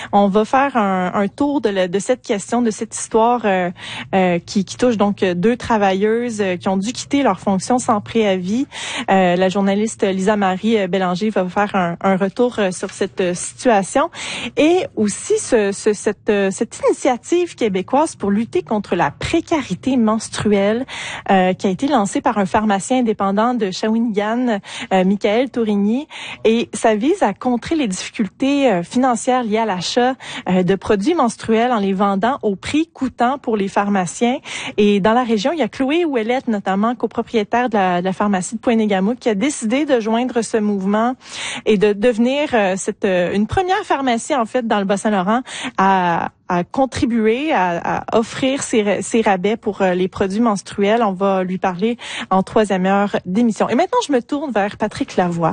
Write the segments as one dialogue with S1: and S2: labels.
S1: On va faire un tour de cette question, de cette histoire qui touche donc 2 travailleuses qui ont dû quitter leur fonction sans préavis. La journaliste Lisa-Marie Bélanger va faire un retour sur cette situation et aussi cette initiative québécoise pour lutter contre la précarité menstruelle qui a été lancée par un pharmacien indépendant de Shawinigan, Michael Tourigny, et ça vise à contrer les difficultés financières liées à l'achat de produits menstruels en les vendant au prix coûtant pour les pharmaciens. Et dans la région, il y a Chloé Ouellette, notamment copropriétaire de la pharmacie de Pointe-Négamouk, qui a décidé de joindre ce mouvement et de devenir une première pharmacie en fait dans le Bas-Saint-Laurent à contribuer à offrir ces rabais pour les produits menstruels. On va lui parler en 3e heure d'émission. Et maintenant, je me tourne vers Patrick Lavoie.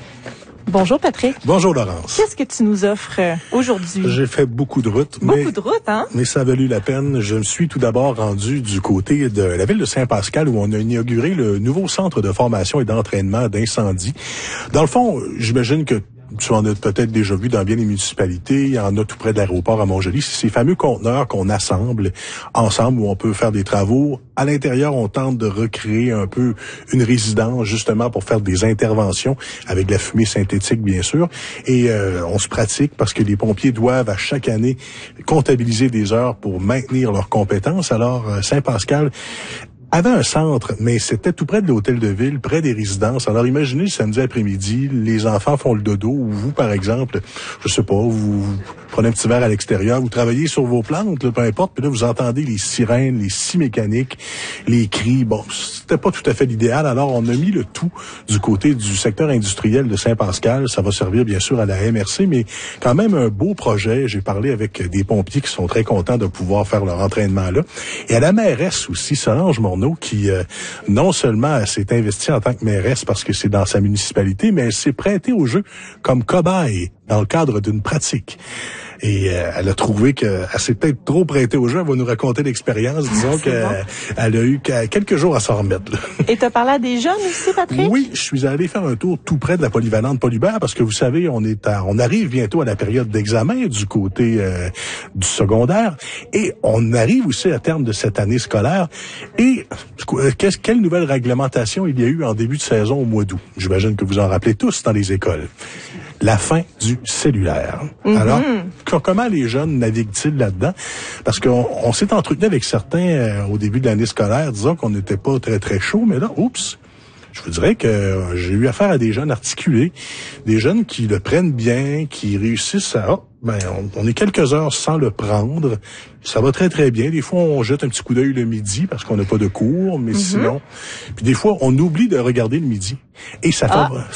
S1: Bonjour Patrick.
S2: Bonjour Laurence.
S1: Qu'est-ce que tu nous offres aujourd'hui?
S2: J'ai fait beaucoup de routes.
S1: Beaucoup de routes, hein?
S2: Mais ça a valu la peine. Je me suis tout d'abord rendu du côté de la ville de Saint-Pascal où on a inauguré le nouveau centre de formation et d'entraînement d'incendie. Dans le fond, j'imagine que tu en as peut-être déjà vu dans bien les municipalités. Il y en a tout près de l'aéroport à Montjoly. C'est ces fameux conteneurs qu'on assemble ensemble où on peut faire des travaux. À l'intérieur, on tente de recréer un peu une résidence justement pour faire des interventions avec de la fumée synthétique, bien sûr. Et on se pratique parce que les pompiers doivent à chaque année comptabiliser des heures pour maintenir leurs compétences. Alors, Saint-Pascal avait un centre, mais c'était tout près de l'hôtel de ville, près des résidences. Alors imaginez le samedi après-midi, les enfants font le dodo, ou vous, par exemple, je sais pas, vous prenez un petit verre à l'extérieur, vous travaillez sur vos plantes, là, peu importe, puis là, vous entendez les sirènes, les scies mécaniques, les cris. Bon, c'était pas tout à fait l'idéal. Alors, on a mis le tout du côté du secteur industriel de Saint-Pascal. Ça va servir, bien sûr, à la MRC, mais quand même un beau projet. J'ai parlé avec des pompiers qui sont très contents de pouvoir faire leur entraînement là. Et à la mairesse aussi, Solange Morneau, qui non seulement s'est investie en tant que mairesse parce que c'est dans sa municipalité, mais elle s'est prêtée au jeu comme cobaye dans le cadre d'une pratique. Et elle a trouvé qu'elle s'est peut-être trop prêtée au jeu. Elle va nous raconter l'expérience. Disons qu'elle a eu quelques jours à s'en remettre. Là.
S1: Et tu as parlé à des jeunes aussi, Patrick?
S2: Oui, je suis allé faire un tour tout près de la polyvalente Paul-Hubert parce que vous savez, on arrive bientôt à la période d'examen du côté du secondaire et on arrive aussi à terme de cette année scolaire. Et quelle nouvelle réglementation il y a eu en début de saison au mois d'août? J'imagine que vous en rappelez tous dans les écoles. La fin du cellulaire. Mm-hmm. Alors, comment les jeunes naviguent-ils là-dedans? Parce qu'on s'est entretenu avec certains au début de l'année scolaire, disant qu'on n'était pas très, très chaud, mais là, oups! Je vous dirais que j'ai eu affaire à des jeunes articulés, des jeunes qui le prennent bien, qui réussissent à... on est quelques heures sans le prendre. Ça va très, très bien. Des fois, on jette un petit coup d'œil le midi parce qu'on n'a pas de cours, mais sinon... Puis des fois, on oublie de regarder le midi. Et ça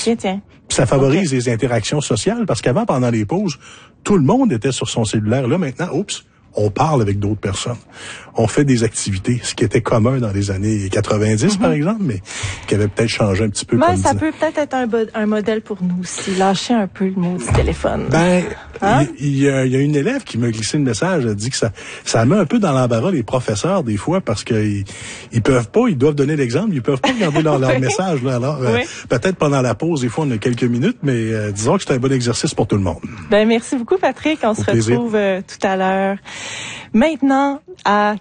S2: ça favorise les interactions sociales parce qu'avant, pendant les pauses, tout le monde était sur son cellulaire. Là, maintenant, on parle avec d'autres personnes. On fait des activités, ce qui était commun dans les années 90, par exemple, mais qui avait peut-être changé un petit peu.
S1: Mais ça peut peut-être être un modèle pour nous aussi. Lâcher un peu le mot du téléphone.
S2: Il y a une élève qui m'a glissé le message. Elle dit que ça met un peu dans l'embarras les professeurs, des fois, parce qu'ils peuvent pas, ils doivent donner l'exemple, ils peuvent pas regarder leur message. Là. Alors, peut-être pendant la pause, des fois, on a quelques minutes, mais disons que c'est un bon exercice pour tout le monde.
S1: Merci beaucoup, Patrick. On se retrouve tout à l'heure. Maintenant, à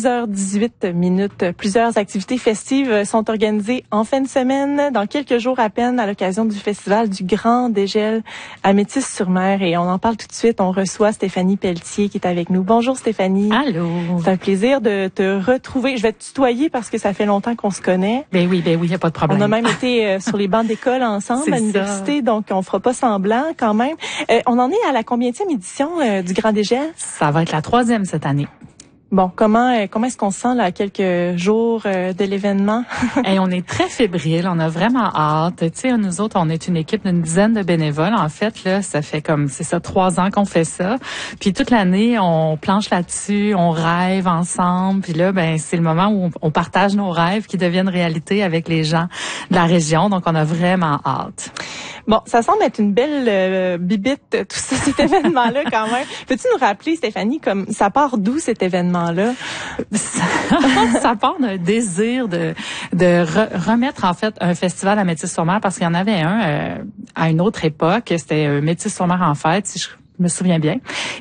S1: 15h18, plusieurs activités festives sont organisées en fin de semaine, dans quelques jours à peine, à l'occasion du festival du Grand Dégel à Métis-sur-Mer. Et on en parle tout de suite. On reçoit Stéphanie Pelletier qui est avec nous. Bonjour Stéphanie.
S3: Allô.
S1: C'est un plaisir de te retrouver. Je vais te tutoyer parce que ça fait longtemps qu'on se connaît.
S3: Ben oui, il n'y a pas de problème.
S1: On a même été sur les bancs d'école ensemble à l'université, donc on fera pas semblant quand même. On en est à la combienième édition du Grand Dégel?
S3: Ça va être la 3e cette année.
S1: Bon, comment est-ce qu'on se sent là à quelques jours de l'événement?
S3: Et on est très fébrile, on a vraiment hâte. Tu sais, nous autres, on est une équipe d'une dizaine de bénévoles. En fait, là, ça fait 3 ans qu'on fait ça. Puis toute l'année, on planche là-dessus, on rêve ensemble. Puis là, c'est le moment où on partage nos rêves qui deviennent réalité avec les gens de la région. Donc, on a vraiment hâte.
S1: Bon, ça semble être une belle bibite, tout ça, cet événement-là quand même. Peux-tu nous rappeler, Stéphanie, comme ça part d'où cet événement-là?
S3: Ça part d'un désir de remettre en fait un festival à Métis-sur-Mer parce qu'il y en avait un à une autre époque. C'était Métis-sur-Mer en fête, si je me souviens bien.